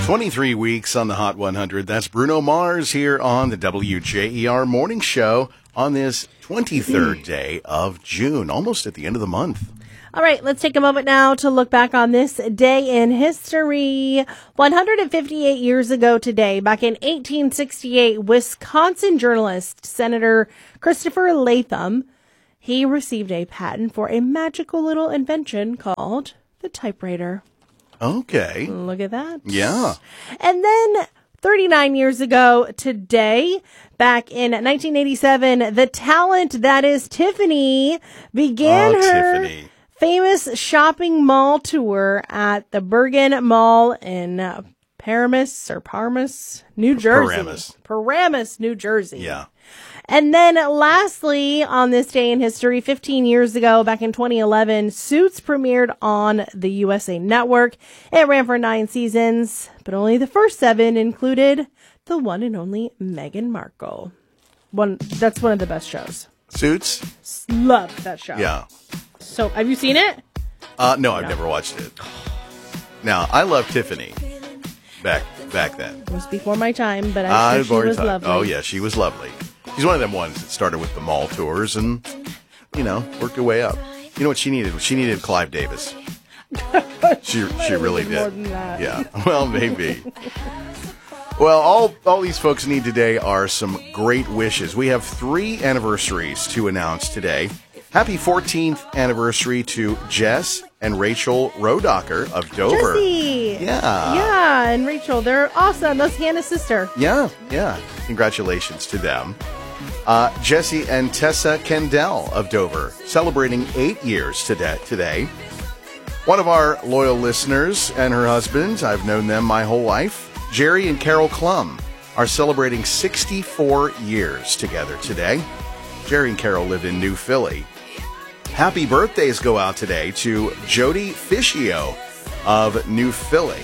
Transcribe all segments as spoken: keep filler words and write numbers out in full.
twenty-three weeks on the Hot one hundred. That's Bruno Mars here on the W J E R Morning Show on this twenty-third day of June, almost at the end of the month. All right, let's take a moment now to look back on this day in history. one hundred fifty-eight years ago today, back in eighteen sixty-eight, Wisconsin journalist Senator Christopher Latham, he received a patent for a magical little invention called the typewriter. Okay. Look at that. Yeah. And then thirty-nine years ago today, back in nineteen eighty-seven, the talent that is Tiffany began oh, her Tiffany. famous shopping mall tour at the Bergen Mall in uh, Paramus or Parmas, New Jersey. Paramus. Paramus, New Jersey. Yeah. And then lastly, on this day in history, fifteen years ago, back in twenty eleven, Suits premiered on the U S A Network. It ran for nine seasons, but only the first seven included the one and only Meghan Markle. One, that's one of the best shows. Suits? Love that show. Yeah. So, have you seen it? Uh, no, I've no. never watched it. Now, I love Tiffany back back then. It was before my time, but I'm sure she was time. lovely. Oh, yeah, she was lovely. She's one of them ones that started with the mall tours and, you know, worked her way up. You know what she needed? She needed Clive Davis. she she really did. More than that. Yeah. Well, maybe. Well, all all these folks need today are some great wishes. We have three anniversaries to announce today. Happy fourteenth anniversary to Jess and Rachel Rodacher of Dover. Jessie! Yeah. Yeah, and Rachel, they're awesome. That's Hannah's sister. Yeah, yeah. Congratulations to them. Uh, Jesse and Tessa Kendall of Dover, celebrating eight years today. today. One of our loyal listeners and her husband, I've known them my whole life, Jerry and Carol Klum, are celebrating sixty-four years together today. Jerry and Carol live in New Philly. Happy birthdays go out today to Jody Fischio of New Philly.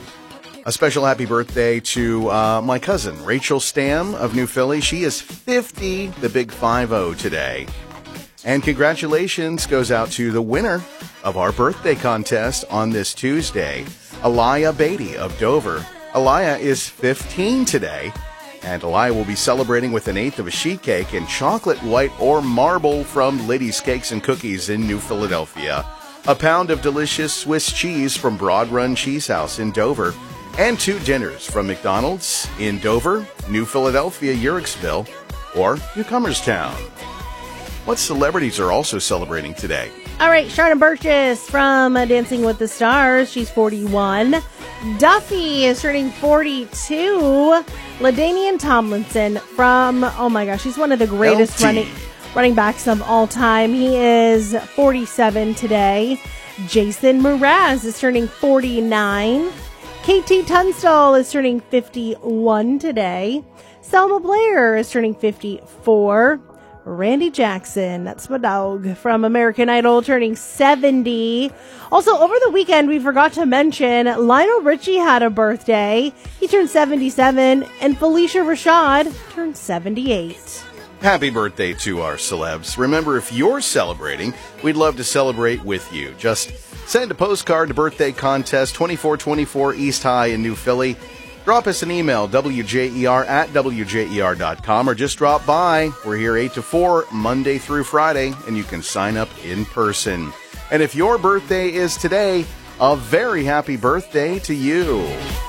A special happy birthday to uh, my cousin, Rachel Stam of New Philly. She is fifty, the big five oh today. And congratulations goes out to the winner of our birthday contest on this Tuesday, Aliyah Beatty of Dover. Aliyah is fifteen today, and Aliyah will be celebrating with an eighth of a sheet cake and chocolate, white, or marble from Liddy's Cakes and Cookies in New Philadelphia, a pound of delicious Swiss cheese from Broad Run Cheese House in Dover, and two dinners from McDonald's in Dover, New Philadelphia, Uhrichsville, or Newcomerstown. What celebrities are also celebrating today? All right, Sharna Burgess from Dancing with the Stars. She's forty-one. Duffy is turning forty-two. LaDainian Tomlinson from, oh my gosh, he's one of the greatest running running backs of all time. He is forty-seven today. Jason Mraz is turning forty-nine. K T Tunstall is turning fifty-one today. Selma Blair is turning fifty-four. Randy Jackson, that's my dog, from American Idol, turning seventy. Also, over the weekend, we forgot to mention Lionel Richie had a birthday. He turned seventy-seven, and Felicia Rashad turned seventy-eight. Happy birthday to our celebs. Remember, if you're celebrating, we'd love to celebrate with you. Just send a postcard to Birthday Contest, twenty-four twenty-four East High in New Philly. Drop us an email, W J E R at W J E R dot com, or just drop by. We're here eight to four, Monday through Friday, and you can sign up in person. And if your birthday is today, a very happy birthday to you.